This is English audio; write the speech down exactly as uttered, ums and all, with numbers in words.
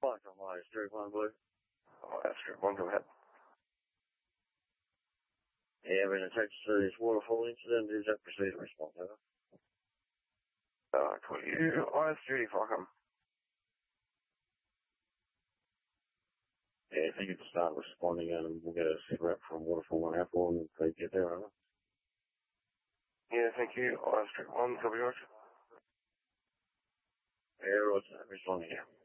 Watch on my Street One Blue. Oh, that's Street One, go ahead. Yeah, been attached to this waterfall incident. Is that proceed response, over? Uh, could you, oh, that's duty for him. Yeah, if you could start responding and we'll get a sit rep from Waterfall One Apple and they get there, over. Yeah, thank you. Oh, that's Street One, copy, Roger. Yeah, Roger, responding here.